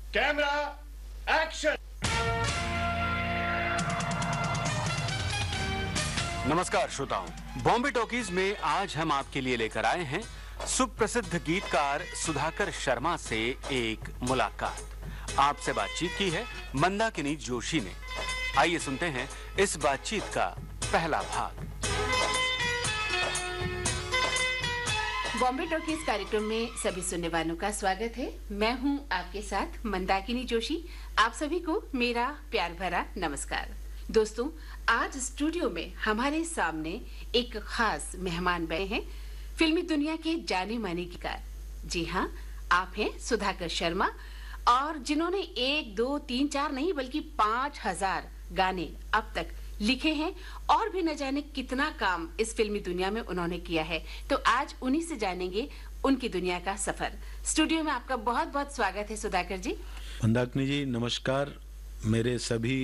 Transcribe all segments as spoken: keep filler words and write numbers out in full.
Camera action. नमस्कार श्रोताओं, Bombay talkies में आज हम आपके लिए लेकर आए हैं सुप्रसिद्ध गीतकार सुधाकर शर्मा से एक मुलाकात। आपसे बातचीत की है मंदाकिनी जोशी ने। आइए सुनते हैं इस बातचीत का पहला भाग। बॉम्बे टॉकीज कार्यक्रम में सभी सुनने वालों का स्वागत है। मैं हूं आपके साथ मंदाकिनी जोशी। आप सभी को मेरा प्यार भरा नमस्कार। दोस्तों, आज स्टूडियो में हमारे सामने एक खास मेहमान बैठे हैं, फिल्मी दुनिया के जाने माने गीतकार। जी हाँ, आप हैं सुधाकर शर्मा, और जिन्होंने एक दो तीन चार नहीं बल्कि पांच हजार गाने अब तक लिखे हैं, और भी न जाने कितना काम इस फिल्मी दुनिया में उन्होंने किया है। तो आज उन्हीं से जानेंगे उनकी दुनिया का सफर। स्टूडियो में आपका बहुत बहुत स्वागत है सुधाकर जी। मंदाकिनी जी नमस्कार। मेरे सभी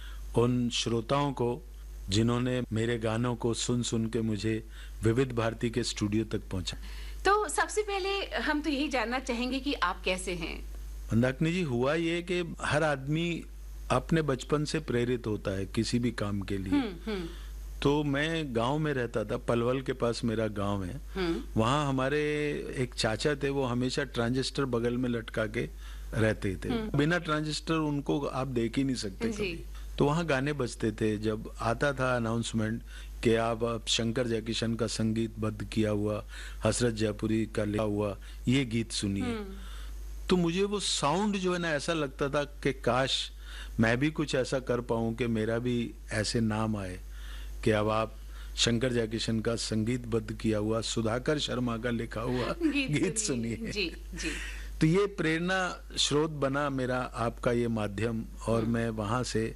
उन श्रोताओं को जिन्होंने मेरे गानों को सुन सुन के मुझे विविध भारती के स्टूडियो तक पहुंचा। तो सबसे पहले हम तो यही जानना चाहेंगे कि आप कैसे हैं। मंदाकिनी जी, हुआ ये कि हर आदमी अपने बचपन से प्रेरित होता है किसी भी काम के लिए। हुँ, हुँ. तो मैं गांव में रहता था, पलवल के पास मेरा गांव है। वहाँ हमारे एक चाचा थे, वो हमेशा ट्रांजिस्टर बगल में लटका के रहते थे। बिना ट्रांजिस्टर उनको आप देख ही नहीं सकते कभी। तो वहाँ गाने बजते थे। जब आता था अनाउंसमेंट कि आप अब शंकर जयकिशन का संगीत बद्ध किया हुआ, हसरत जयपुरी का लिखा हुआ ये गीत सुनिए, तो मुझे वो साउंड जो है ना, ऐसा लगता था कि काश मैं भी कुछ ऐसा कर पाऊं कि मेरा भी ऐसे नाम आए कि अब आप शंकर जयकिशन का संगीतबद्ध किया हुआ, सुधाकर शर्मा का लिखा हुआ गीत, गीत सुनिए। जी, जी। तो ये प्रेरणा स्रोत बना मेरा आपका ये माध्यम, और मैं वहां से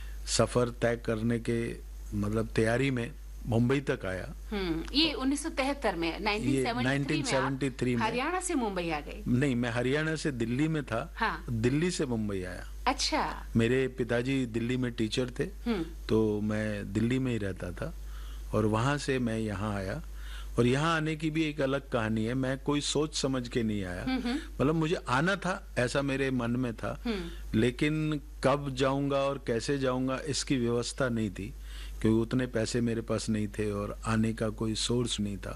सफर तय करने के मतलब तैयारी में मुंबई तक आया। हम्म, ये उन्नीस सौ तिहत्तर में, उन्नीस सौ तिहत्तर में हरियाणा से मुंबई आ गए। नहीं, मैं हरियाणा से दिल्ली में था। हाँ। दिल्ली से मुंबई आया। अच्छा। मेरे पिताजी दिल्ली में टीचर थे, तो मैं दिल्ली में ही रहता था, और वहां से मैं यहाँ आया। और यहाँ आने की भी एक अलग कहानी है। मैं कोई सोच समझ के नहीं आया, मतलब मुझे आना था ऐसा मेरे मन में था, लेकिन कब जाऊंगा और कैसे जाऊंगा इसकी व्यवस्था नहीं थी, क्योंकि उतने पैसे मेरे पास नहीं थे और आने का कोई सोर्स नहीं था।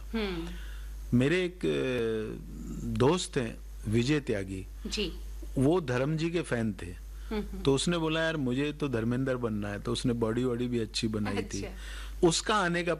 मेरे एक दोस्त हैं विजय त्यागी जी, वो धर्म जी के फैन थे। तो उसने बोला यार मुझे तो धर्मेंद्र बनना है, तो उसने बॉडी वॉडी भी अच्छी बनाई थी। उसका आने का